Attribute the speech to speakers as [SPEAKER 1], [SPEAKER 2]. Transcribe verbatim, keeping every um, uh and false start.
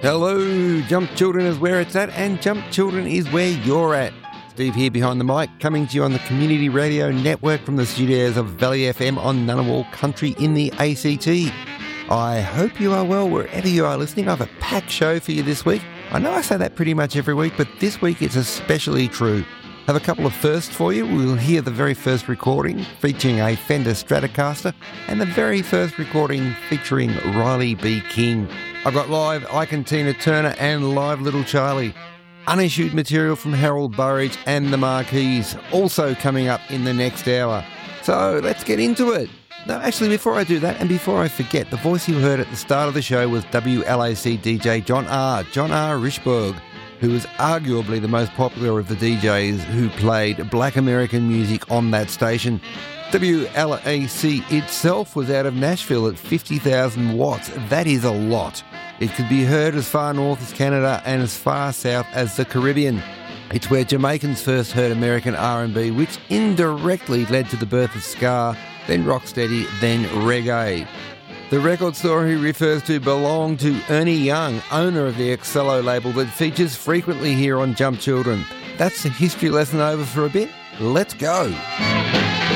[SPEAKER 1] Hello, Jump Children is where it's at, and Jump Children is where you're at. Steve here behind the mic, coming to you on the Community Radio Network from the studios of Valley F M on Ngunnawal Country in the A C T. I hope you are well wherever you are listening. I have a packed show for you this week. I know I say that pretty much every week, but this week it's especially true. I have a couple of firsts for you. We'll hear the very first recording featuring a Fender Stratocaster and the very first recording featuring Riley B. King. I've got live Ike and Tina Turner and live Little Charlie. Unissued material from Harold Burridge and the Marquees, also coming up in the next hour. So let's get into it. No, actually, before I do that, and before I forget, the voice you heard at the start of the show was W L A C D J John R. John R. Richburg, who was arguably the most popular of the D Js who played black American music on that station. W L A C itself was out of Nashville at fifty thousand watts. That is a lot. It could be heard as far north as Canada and as far south as the Caribbean. It's where Jamaicans first heard American R and B, which indirectly led to the birth of ska, then rocksteady, then reggae. The record store he refers to belonged to Ernie Young, owner of the Excello label that features frequently here on Jump Children. That's the history lesson over for a bit. Let's go.